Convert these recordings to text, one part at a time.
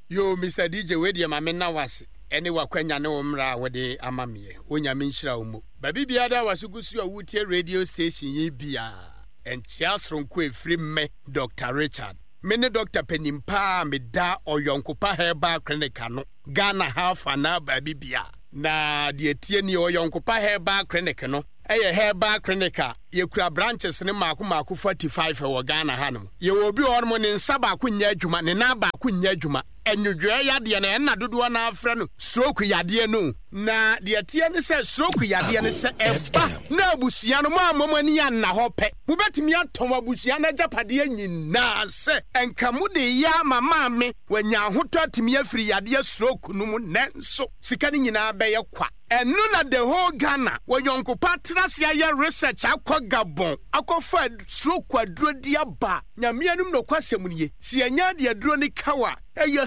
Yo, Mr. DJ, where the mamma was. Any wakwanya no umra wade amamie. Onya minshra umu. Baby biada wasugusu wutie radio station ye bia. And Charles Ronkwe free me Dr. Richard. Mene Dr. Penimpa me da oyonkopa herba clinic no. Ghana half an hour baby bia. Na die tieni oyonkopa herba clinic no. Eye herba clinic ye kura branches ne maku 45 e Ghana hanom. Ye obi ormo ne nsaba ku nya adwuma ne na ba ku nya adwuma. Enudwe yade na na dodo na afra no stroke yade no na de tie ne se stroke yade ne se eba na abusua no mamani ya na hope mubetimi atom abusua na japade nyina se enkamu de ya mama me wanya hoto atimi afiri yade stroke no mu nenso sika ni nyina be ye kwa enu na the whole Ghana wonyonko patrasi ya research akọ Gabon akọfa stroke aduro dia ba nyamianum no kwasem nie si anya de aduro ni kawa eya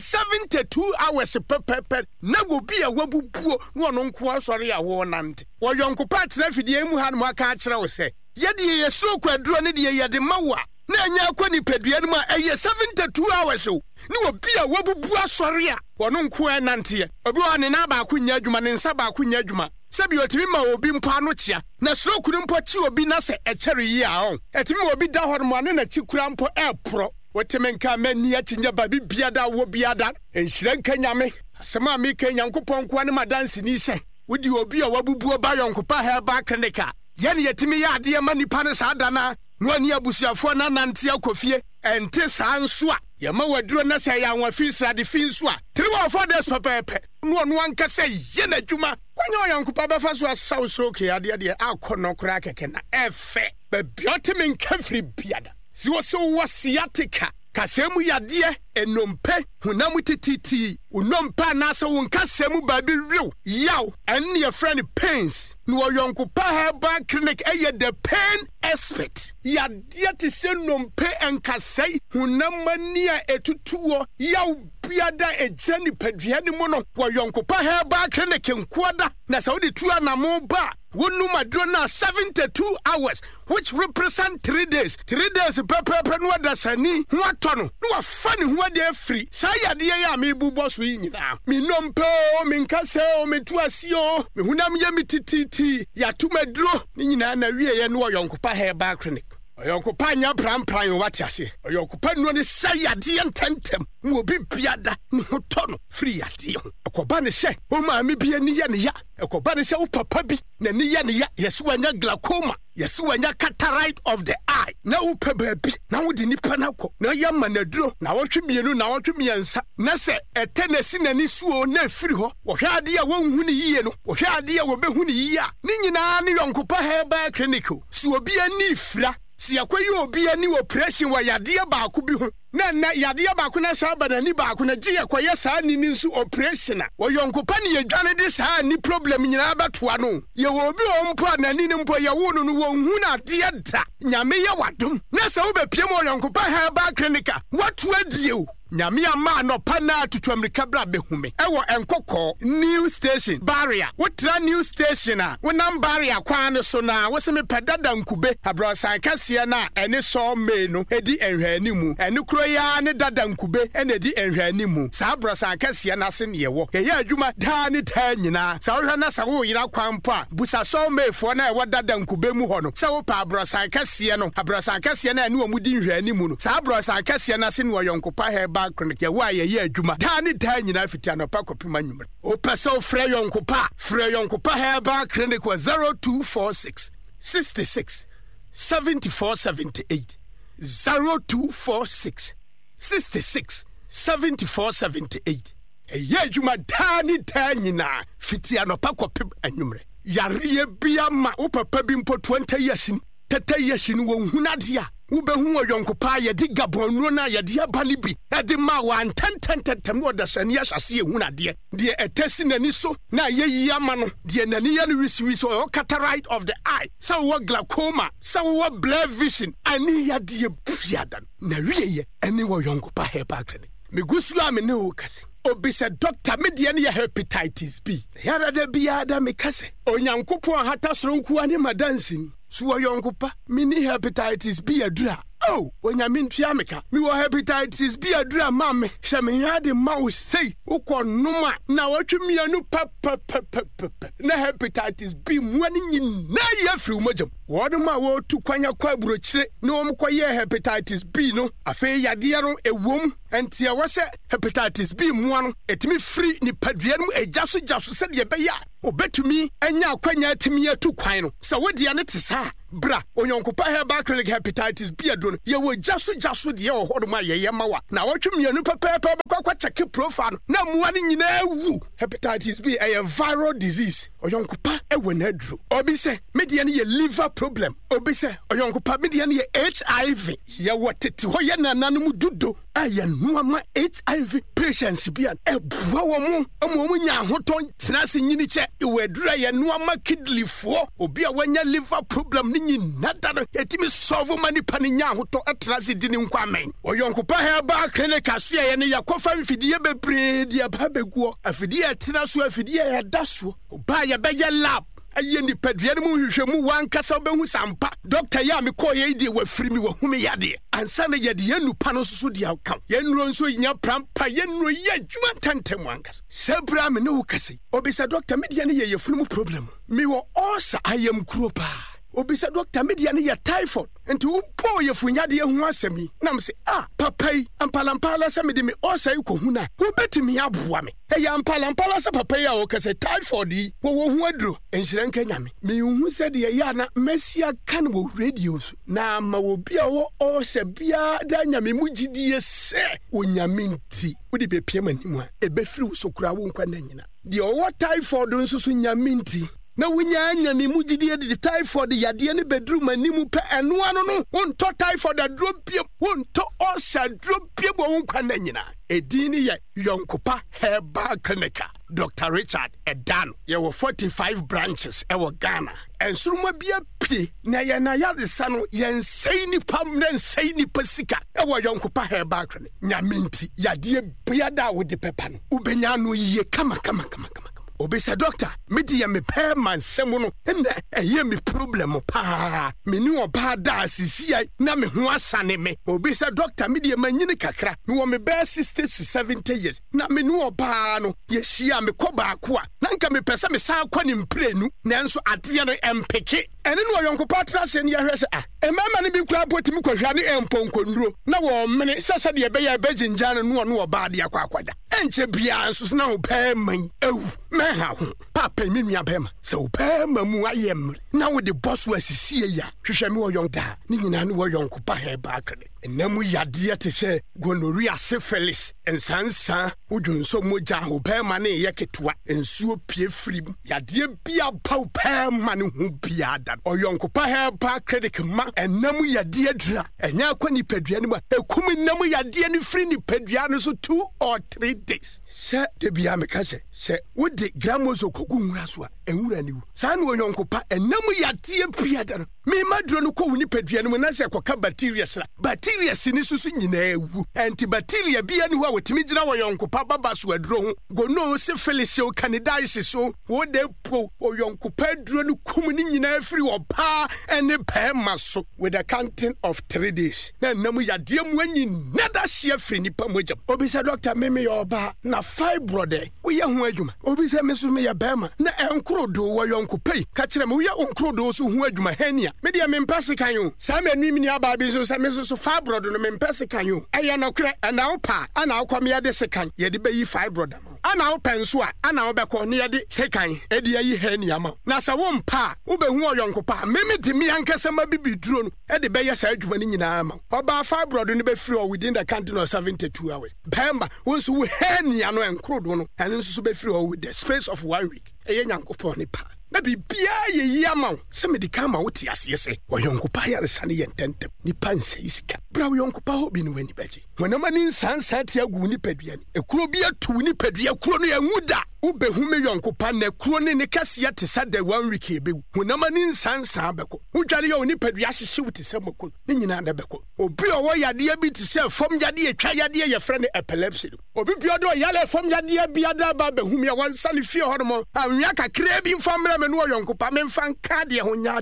72 hours pepepe na go bia wabubuo wono nko asori ya wo nante wonyonko patra fidie mu ha no aka akere wo se ye de ye stroke aduro ni de ye de mawa na anya akọ ni pedua no ma eya 72 hours o ni obia wabubuo asori a wono nko nante obi wa ne na ba akunya adwuma ne nsa ba akunya adwuma sabi otimi ma obi mpo ano tia na stroke no mpo chi obi na se echere yi a on etimi obi da hɔ no na chi kura mpo epro wotemenka mani achinya babi biada wo biada enhire nka nyame asema mi ka nyankopɔn ko ne madanse ni se wodi obi a wabubuo ba yonkopa herba clinic yene yetimi ya ade ma nipa ne saa dana no ani abusuafo na nante akofie ente saa nso a yama waduro na se ya anwafi srade fi nso a 3 or 4 days pepepe no anka se yena adwuma kwanya yonkopa befa so asaw stroke ade akɔnɔ kora keke na efe bebiotimi nka firi biada siwo so wasiatika kasemu yade enompe hunamu tititi unompa na se wonkasemu babi rew yaw enne ye friend pains no yonkopa herba clinic eye the pain expert yade te se nompe enkasai hunamani a etutuo yaw biada ejani padua ni mu no yonkopa herba clinic nkoda na se wodi tu anamo ba wonu madro na 72 hours which represent 3 days pepe no adasani ho atono no afani ho de free sayade ya me bubo so yinyina me nompe o me nkase o me tuasi o me hunam ye mitititi ya tumadro ni nyina na wie ye no yonkopa herba clinic yonkopa nya prampran wati ase yonkopa no ne sayade ntentem mo obi biada ni hotono free yade akoba ne hye o ma me bia ni ye ne ya akoba ne hye o papa bi na ni ye ne ya yesu wanya glaucoma yesu wanya cataract of the eye na wo peba bi na wo di nipa na kɔ na ya manaduro na wo twemienu na wo twemiensa na se etenesi na ni suo na afiri hɔ wo hwɛ ade a wo hu ni yie no wo hwɛ ade a wo behu ni yie a ni nyina ne yonkopa herba clinic si obi ani fira si akoyi obi ani operation wa yade ba ko bi ho na yade ba ko na sa banani ba ko na gye yakoye saa ni nso operation a wo yonkopa ne yadwane de saa ni problem nyina batoa no ye wo obi o mpo anani ni mpo ye wo no wo hu na de da nyame ye wadom na sa wo bepiem wo yonkopa herba clinic watu adie o nyame ama no pa na tutu America bra behume ewo enkokɔ new station barrier wotra new station a wonam barrier kwan so na woseme pedada nkube abrosan kase na ene so me no edi enhwani mu ene kuro ya ne dada nkube ene edi enhwani mu sa abrosan kase na se ne yewo ye adwuma da ne ta nyina sa wo hwa na sa wo yira kwan po a busa so mefo na ewo dada nkube mu ho no sa wo pa abrosan kase no abrosan kase na ene wo mudi enhwani mu no sa abrosan kase na se ne wo yonkopa herba clinic ya wa ye adwuma da ne da nyina fitia no pa kopima nwumre o pese frɛ yonkopa herba clinic wa 0246 66 7478 0246 66 7478 ye adwuma da ne da nyina fitia no pa kopima nwumre yare bia ma o papa bi mpo 20 years ni 30 years ni wo hunadia ubehu oyonkopa ye di Gabon no na ye di abani bi e di ma wa ntantantantem wo da sane ya hwase ye hunade de etesi nani so na ye yi ama no de nani ya no wisi o cataract of the eye so wo glaucoma so wo blurred vision ani ya de buadan na wiye ye eni wo yonkopa herba clinic me gusu a me ne o kase obi se doctor me de ne hepatitis B ya da bia da me kase onyankopon hata soronku ani madansin suwa yonkopa mini hepatitis B adura Oh, when you mean Tiamica, me were hepatitis B a dram, mammy, Shammy the mouse say, Oko Noma, now what you mean, no papa, na hepatitis B, one in na year through Mojum. What am I word to Quanya Quabruche, no Mquaye hepatitis B, no, a fair yadiano, a womb, and Tia was hepatitis B, one, et me free ni padriano, a jasu said ye baya, or bet to me, and now Quanya to me a two quino. So what the anetis ha? Bra, when you occupy her bacterial hepatitis B, you will just with your hold my yamawa. Now, what you mean, papa, what a profile. Now, one in hepatitis B, a viral disease, or young kupa, a winner drew. Or be say, median ye liver problem, or be say, or young kupa, median ye HIV. Ya what it to Hoyana Nanamu Dudo, I am my HIV patients be an a woman, a woman, hoton, snazing in each, you were dry and no kidly for, or be a one year liver problem. Nada etimi solve mani paninya hoto atrase di nkwame oyonkopa heba clinic aso ye ne yakofa mfidie bebre dia babegu afidie atira so afidie ya daso ba ya beye lab aye ni padua mu hwehwemu wankasa obehu sampa doctor ya me call ye di wafiri mi wahumi yade ansa na yede yanupa no so di aka yenuro nso nya prampa yenuro ye adwuma tantem wankasa sebra me ne wukase obisa doctor me dia ne ye yefunu problem me wo osa ayam kuropa obisa doctor media ne ya typhoid enti upo ye funyade ye hu asemi na me se papai ampalampala se me de me osai ko huna wo betimi aboa me e ya ampalampala se papai a wo kase typhoid yi wo hu aduro enhiranka nyame me hu se de ya na mesia kan wo radios na ma wo bia wo osa bia da nyame mugidie se onyame nti wo de be pia manimu a e be firi wo sokura wo nkwa na nyina de o typhoid nso so nyame nti na wunya mi mugidie de typhoid yade ne bedroom animu pe eno ano no wonto typhoid adro biem wonto osa adro biem wo nkwa na nyina edini ye yonkopa herbal clinic Dr. Richard Edano ye wo 45 branches e wo Ghana ensuruma bia pie na ye na yade sano ye nsei ni pam na nsei ni pasika e wo yonkopa herbal clinic nyaminti yade bia da wo de pepa no ubenya no ye kama obisa doctor media me pair man semono na eye me problem pa me ni oba da asisi ai na me ho asane me obisa doctor media manyini kakra me wo me be 60 to 70 years na me ni oba no ye hia me koba ko a na nka me pesa me san kwani mprenu nanso ade no empeke ene no yonkopa trase ne yahwe se emama ne bi kura potimi kohwa ne emponkonduro na wo mene sasa de be ya bejinjana no oba de akwakwada enche bia nso na wo pair man ewu ha papa mi nua bema se opema mu ayem na wo de boss wa sisi ya hwehwe me wo yon da ni nyina ne wo yon kopa he ba kade enamu yade te se gonorrhea syphilis ensansa wodwonso moja opema ne ye ketua ensuo pie firim yade bia pa opema ne hu bia da oyon kopa he ba credit ma enamu yade adura enya kwani padua ne ma ekum enamu yade ne firi ni padua no so 2 or 3 days se de bia me ka se wodi gramos okogu nwura so a enwura ni wu sa na oyonkopa enamu yade pia da no me maduro no ko wuni padua no na se koka bacteria sra bacteria sini susu nyina ewu antibacteria bia ni hu a wotimi gira oyonkopa baba so aduro ho gono syphilis o candidiasis so wo de pro oyonkopa aduro no kum ni nyina afiri opa ene pema so with a counting of 3 days na enamu yade mu anyi nada hye afiri ni pamojam obisa doctor meme yoba na fibroid wo ye ho adwuma obisa me so me ya bema na enkrodo wo yonkopa ka kire me wo ye onkrodo so ho adwuma hania me dia me mpase kan yo sa me nimi ni aba bi so sa me so fibroid no me mpase kan yo eya no kre ana opa ana akwa me ya de sekan ye de bayi fibroid no ana openso a ana obekọ ne ye de sekan e de ayi hania ma na sa wo mpa wo be hu oyonkopa meme de mi ankasa ma bibiduro no e de be ya sa adwuma ni nyina ma oba fibroid no be free within the counting of 72 hours bemba wo so wo hania no enkrodo no ene so be free with the space of 1 week eye nyankopon ne pa na bibia ye yama se medika ma wote ase se oyonkopa yare sane ye ntentem ni panse isika bra oyonkopa hobi ni wani baje wonama ni nsansa te agu ni padua ni ekuro bi atu ni padua kuro no yanguda ubehu me yonkopa na kuro ne kase ya te sa de 1 week ebewu wonama ni nsansa beko wudware ye oni padua hyehye wote se mako ni nyina da beko obi owo yade bi te se fom yade etwa yade ye frɛ ne epilepsy obi bi odo yale fom yade bi ada ba behu me wansa ne fie hodomo anwia kakra bi mfamra me no yonkopa me mfa nka de ho nya de man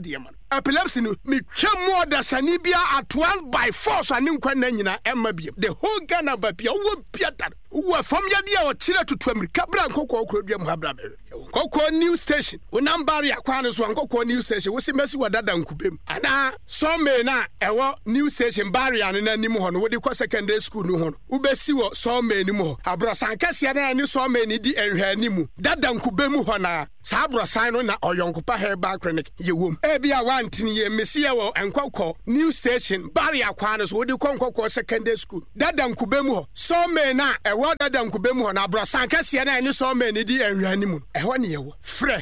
epilepsy no me twa more da sani bia at once by force ani nkwa na nyina emma biem the whole Ghana ba bia wo bia da wo fam yade a o kire tutu America bra nkokọ okro bia mu habra be nkokọ news station wo number ya kwan so nkokọ news station wo se mesi wadada nkubem ana so me na ewo news station barrier no nanim ho no wo de ko secondary school no ho wo besi wo so me nim ho abro sankase na ni so me ni di enhwa animu dada nkubem ho na sa abro san no na oyonkopa herbal clinic ye wom e bia wantini ye mesi ye wo nkokọ news station barrier kwan so wo de ko nkokọ secondary school dada nkubem ho so me na ewo dada nkubem ho na abro sankase na ni so me ni di enhwa animu ehwa ni ye wo frɛ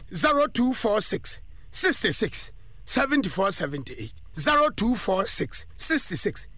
0246 66 7478 0246 66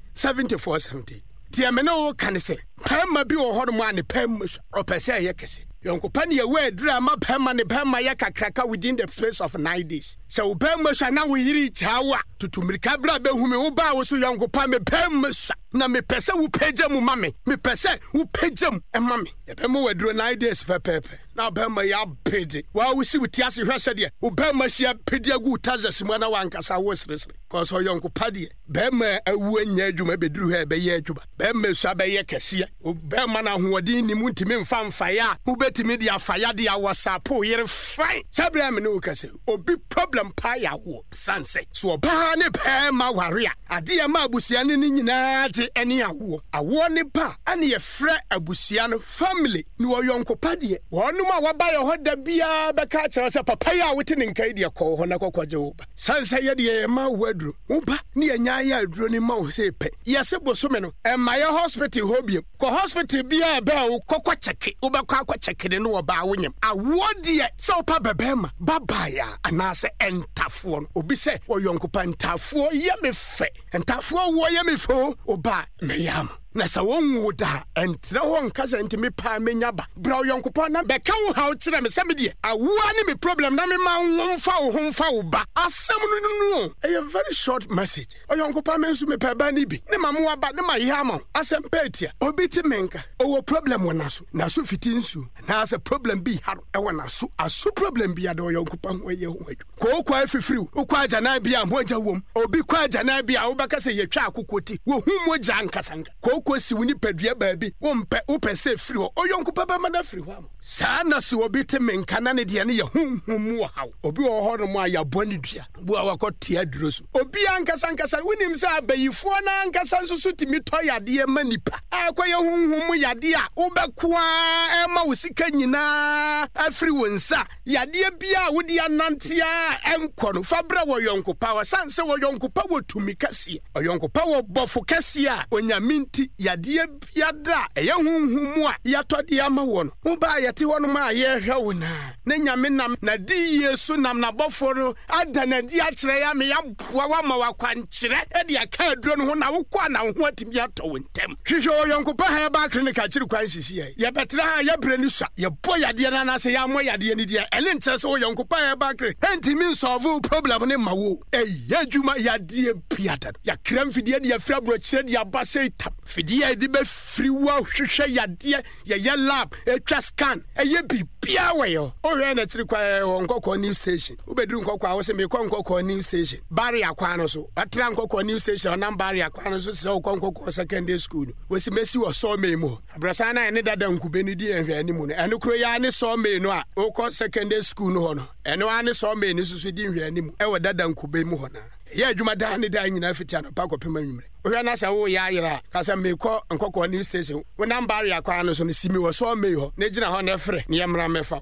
7478 Tia me no kan se pamma bi wo hono mu ane pamma opese ye kese yonkopa ne we drama pamma ne pamma ye kakraka within the space of 9 days so pamma sha na wo yiri chawa tutumirika bra be hume wo ba wo so yonkopa me pamma sha na me pese wo pagya mu mame me pese wo pagya mu e mame ye pamma wadro 9 days pepepe na pamma ya pede wa wo si wuti ase hwese de wo pamma sia pede agu tazas mu na wankasa wo sresre cause yonkopa de pamma awu anya adwuma beduru ha be ye adwuma pamma so abaye kese wo pamma na hoodin ni mu ntimi mfa ya wo betimi de afaya de awasapo yere fine sabra me no kase obi problem pa ya wo sanse so ba ne pamma ware ade ma abusia ne nyina je eni awo ne ba ane ye frɛ abusia no family ni wo yonkopa de wonum a waba ye hoda bia beka kyerɛ sɛ papa ya wote ne nkai de kɔ ho na kokɔgye wo ba sanse ye de ma waduro wo ba ne anya ya aduro ni ma wo se pɛ ye se bosome no ma ye hospital hobiem ko hospital bia ba wo kokɔkyeke wo ba kokɔkyeke de no wo ba wonyem awo de sɛ wo pa bebema baba ya anase entafo no obi sɛ wo yonkopa entafo ye me fɛ entafo wo ye me fo oba meyam na sa wonwu da entre ho nkasa ntimi pa menya ba bra yonkopa na beka wo ha wo kire me sɛ me de awua ne me problem na me ma wonfa wo ho mfa wo ba asɛm no a very short message yonkopa me nso me pa ba ni bi ne ma mo aba ne ma yama asɛm petia obi ti menka owo problem wona so fiti nsu na asa problem bi haro e wona so aso problem bi ade yonkopa ho ye ho adwu ko afifiri wo kwa agana bi a moja wom obi kwa agana bi a wo baka sɛ yetwa akokoti wo hu moja nkasanka ko si woni padua baabi wo mpɛ wo pɛ sɛ firi ho oyonkopa ba ma na firi ho am saa na so obi te menka na ne de ne ye hunhum wo haw obi wo ho no mo ayabɔ ne dua bu a wakɔte aduro so obi ankasa wonim sɛ abayifo na ankasa nso so timi tɔ yade ma nipa akɔyɛ hunhum yade a wobɛkoa ma wo sika nyina afiri wo nsa yade bia wo de anantea enkɔ no fabra wo yonkopa wa sanse wo yonkopa wo tumi kase oyonkopa wo bɔfo kase a onyaminti yade biada ɛyɛ hunhum a yɛtɔde ama wo no wo ba yɛte wo no ma yɛhwɛ wo na nyame nam na di yesu nam na bɔfo no ada na di akyerɛ ya me ya boa wa ma wakwankyerɛ ɛde aka aduro no ho na wo kwa na wo ho atimi atɔ wo ntem hwehwɛ wo yonkopa ha ba clinic akyiri kwan sisi yɛ betra ha yɛ bre ni sua yɛ bɔ yade na na sɛ yɛ amɔ yade ni dia ɛle nkyerɛ sɛ wo yonkopa ha ba clinic entimi solve problem ne ma wo ɛyɛ adwuma yade biada yɛ kram fidie de afra bro kyerɛ de aba sɛ tam fidie de be free wa hwehwɛ yade yɛ lab etwa scan ɛyɛ bibia wɔ yo o hwɛ na kyiri kwan nkɔkɔ news station wo beduru nkɔkɔ a wo sɛ me kɔ nkɔkɔ news station barrier kwan no so atra nkɔkɔ news station na barrier kwan no so sɛ wo kɔ nkɔkɔ secondary school wo si mesi wo so me mu abrasa na ne dada nkube ni di ehwɛ ni mu no ɛno kro ya ne so me no a wo kɔ secondary school no ho no ɛno a ne so me ni susu di ehwɛ ni mu ɛwɔ dada nkube mu ho na yɛ adwuma da ne da nyina fiti ano pa kɔpema nwumre ohwɛ na sɛ wo ya ayera ka sɛ me kɔ nkɔkɔ news station wo na barrier kwan no so no simi wo so me ho ne gyina ho na frɛ ne yɛmra mefa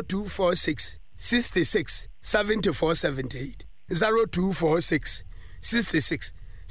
0246 66 7478 0246 66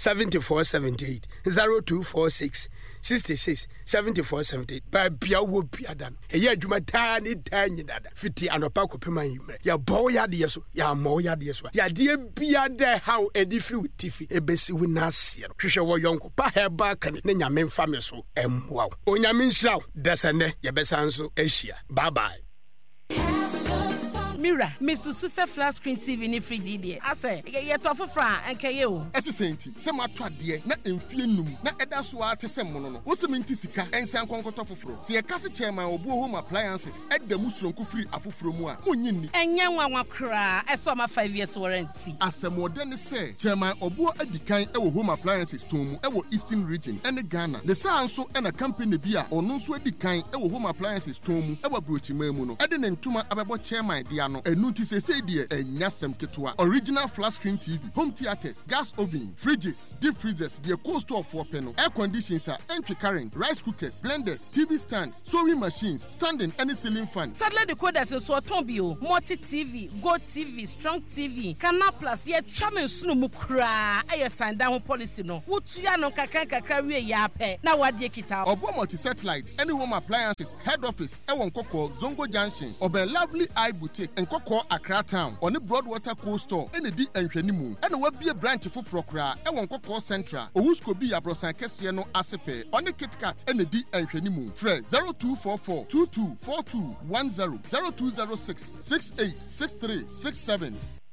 7478 0246 66 7478 ba bia wo bia dan ɛyɛ adwuma taa ne taa nyinada fiti anopa kopema yimre ya bo ya de so ya mo ya de so ya de bia da how edifri utifi ebesi wu na asie hwehwɛ wo yonko pa heba kan ne nyame mfa me so emwa onyame nhyiraw desene ye besan so ahyia bye bye. Mira, Misusu se flat screen TV ni free DD. I say, ye tofu fra enke ye o. Ese senti, se matwa de na emfie num na eda so a te se mono no. Wo se minti sika ensan konkoto foforo. Se ye kase chairman obu home appliances eda musronko free afoforo mu a monyi ni. Enye nwanwa kra, eso ma 5 years warranty. Asemode ne se chairman obu adikan e wo home appliances tomu e wo Eastern region ene Ghana. Le sa anso e na company bi a ono nso adikan e wo home appliances tomu e wo brochima mu no. Ede ne ntuma abebo chairman dia no. Enu ti se die enya sem ketwa. Original flat screen TV, home theaters, gas oven, fridges, deep freezers, the cold store for panel, air conditioners, entry current, rice cookers, blenders, TV stands, sewing machines, standing any ceiling fan. Sadly the coders so tombio, multi TV, Go TV, Strong TV, Canal Plus, ye chairman sunu mukra, aye sign down policy no. Wutuya no kakra we yape. Na wadie kita. Obo multi satellite, any home appliances, head office, Ewon Koko, Zongo Junction, Obe Lovely Eye Boutique, and Koko Accra Town, on the Broadwater Cold Store, and the D and Shenimu, and will be a branch for Procra, Ewon Koko Central, Owusko be a Brosan Kesiano Asepe, on the Kit Kat, and the D and Shenimu. Fred 0244 224210 0206 686367.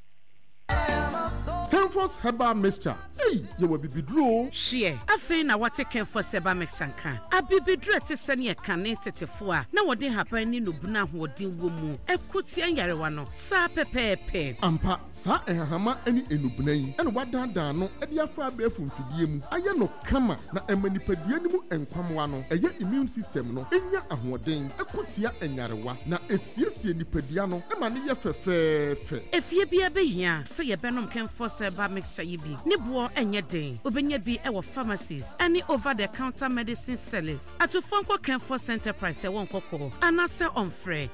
Kenforce Herbal Mixture. Hey, you will be bidro. Share. Afe na wate Kenforce Herbal Mixture kan. Abibidro te sene ye kane tetefo a. Na wode haban ni no buna hodin wo mu. Ekuti anyarewa no. Sa pepepe. Ampa sa ehahama ani enubuna yi. Ene wadandan no e dia fa ba afumfidie mu. Aye no kama na emanipadua ni mu enkwamwa no. Eye immune system no. Enya ahoden. Ekutia enyarewa na esiesie nipadua no. Ema ne ye fefefe. Efie bia behia. Se ye benom Kenforce Herbal Mixture yi bi. Ni bo enye den. Obenya bi e wo pharmacies. Any over the counter medicine sellers. Atufonko Kenforce Enterprise e won kokko. Anase on free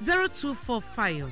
0245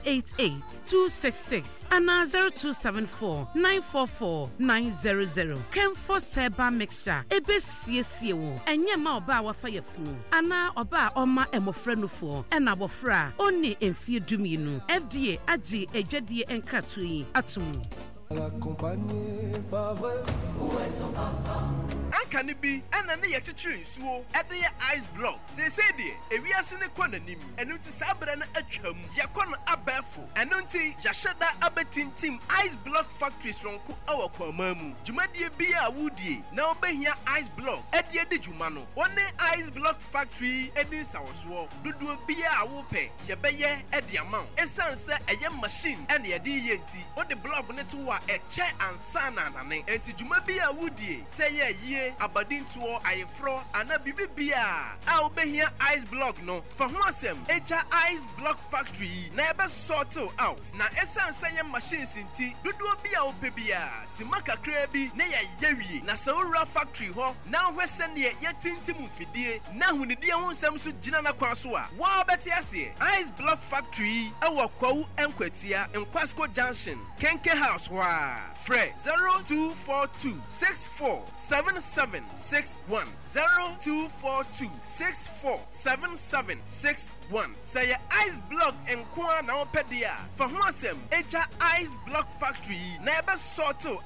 588 266 ana 0274 944 900. Kenforce Herbal Mixture ebe siesie wo. Enye ma oba wa fa yefunu. Ana oba oma emofra nufo. Ena bofra oni emfie duminu. FDA agi ejwadie enkratu yi atumu. L'accompagner pas vrai. Où est ton papa? Kanibi and an yachitri so at the ice block. Say, we are seeing a corner nim, and unti Sabran a chum, Yakon Abefo, and unti Jashada Abetin team ice block factories from our Kwamamu. Jumadia Bia Woody, now be here ice block, at the Jumano. One ice block factory, and in Southwall, do Bia Wope, Jabaya at the amount. A sunset a young machine, and the DNT, or the block network a chair and sana, and to Jumabia Woody, say ye. Abadin to I fro and a bibia. I'll be here ice block no for Hosem HR ice block factory never sort out. Na essence say machines in tea do be our pebia Simaka Krebi neya yewi na Saura factory ho now western ye tintim fidie now when the dear one Samsu Jinana Kwasua. Wow betiasi ice block factory our Kwau and Kwetia in Kwasco Junction Kenke House wa Fred 0242 6477 61 0242 647761. Say ice block and Kwana Pedia for Hosem HR ice block factory never sort